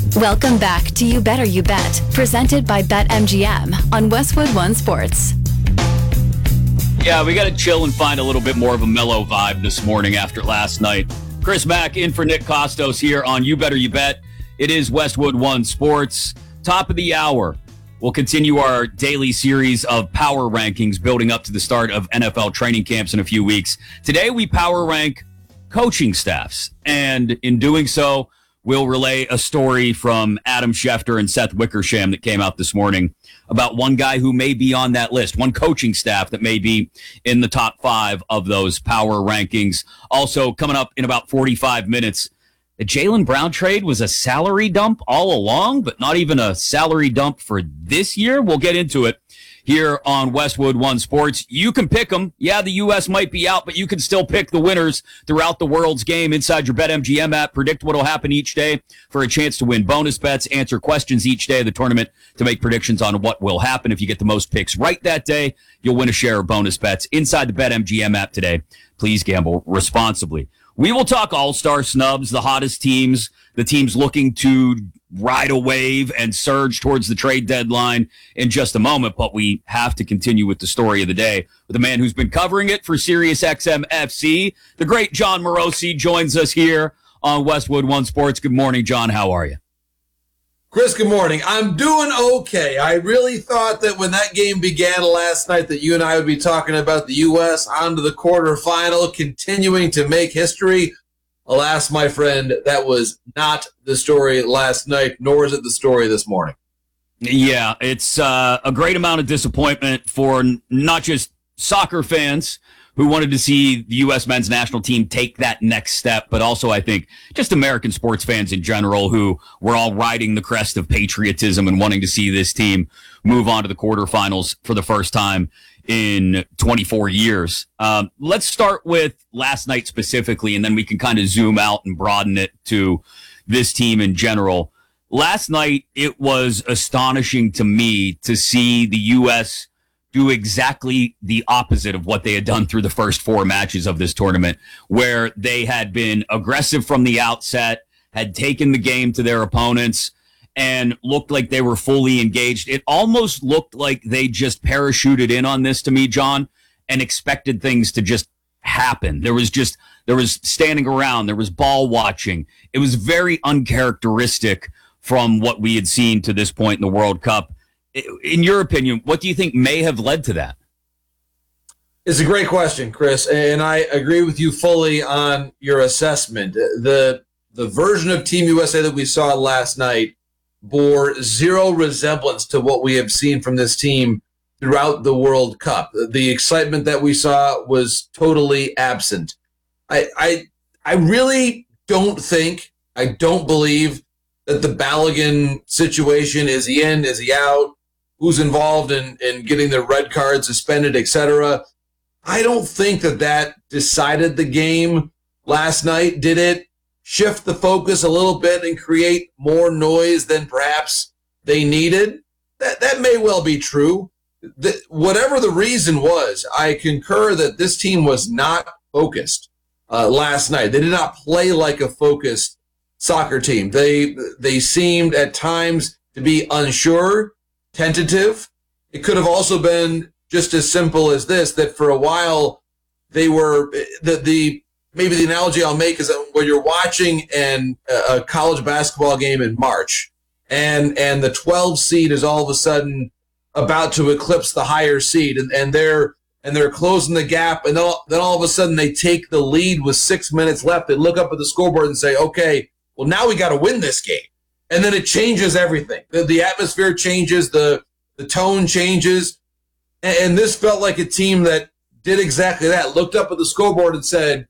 Welcome back to You Better You Bet, presented by BetMGM on Westwood One Sports. Yeah, we got to chill and find a little bit more of a mellow vibe this morning after last night. Chris Mack in for Nick Costos here on You Better You Bet. It is Westwood One Sports. Top of the hour. We'll continue our daily series of power rankings building up to the start of NFL training camps in a few weeks. Today, we power rank coaching staffs. And in doing so, we'll relay a story from Adam Schefter and Seth Wickersham that came out this morning about one guy who may be on that list, one coaching staff that may be in the top 5 of those power rankings. Also, coming up in about 45 minutes, the Jaylen Brown trade was a salary dump all along, but not even a salary dump for this year. We'll get into it here on Westwood One Sports. You can pick them. Yeah, the U.S. might be out, but you can still pick the winners throughout the world's game inside your BetMGM app. Predict what will happen each day for a chance to win bonus bets. Answer questions each day of the tournament to make predictions on what will happen. If you get the most picks right that day, you'll win a share of bonus bets inside the BetMGM app today. Please gamble responsibly. We will talk all-star snubs, the hottest teams, the teams looking to ride a wave and surge towards the trade deadline in just a moment, but we have to continue with the story of the day with a man who's been covering it for SiriusXM FC. The great John Morosi joins us here on Westwood One Sports. Good morning, John. How are you? Chris, good morning. I'm doing okay. I really thought that when that game began last night that you and I would be talking about the U.S. on to the quarterfinal, continuing to make history. Alas, my friend, that was not the story last night, nor is it the story this morning. Yeah, it's a great amount of disappointment for not just soccer fans who wanted to see the U.S. men's national team take that next step, but also, I think, just American sports fans in general who were all riding the crest of patriotism and wanting to see this team move on to the quarterfinals for the first time in 24 years. Let's start with last night specifically, and then we can kind of zoom out and broaden it to this team in general. Last night, it was astonishing to me to see the U.S. do exactly the opposite of what they had done through the first 4 matches of this tournament, where they had been aggressive from the outset, had taken the game to their opponents, and looked like they were fully engaged. It almost looked like they just parachuted in on this to me, John, and expected things to just happen. There was standing around, there was ball watching. It was very uncharacteristic from what we had seen to this point in the World Cup. In your opinion, what do you think may have led to that? It's a great question, Chris, and I agree with you fully on your assessment. The version of Team USA that we saw last night bore zero resemblance to what we have seen from this team throughout the World Cup. The excitement that we saw was totally absent. I really don't believe that the Balogun situation, is he in, is he out, who's involved in getting the red card suspended, etc. I don't think that decided the game last night. Did it shift the focus a little bit and create more noise than perhaps they needed? That may well be true. Whatever the reason was, I concur that this team was not focused last night. They did not play like a focused soccer team. They seemed at times to be unsure, tentative. It could have also been just as simple as this, that for a while they were maybe the analogy I'll make is that when you're watching a college basketball game in March and the 12 seed is all of a sudden about to eclipse the higher seed and they're closing the gap, and then all of a sudden they take the lead with 6 minutes left. They look up at the scoreboard and say, okay, well, now we got to win this game. And then it changes everything. The atmosphere changes, the tone changes. And this felt like a team that did exactly that, looked up at the scoreboard and said,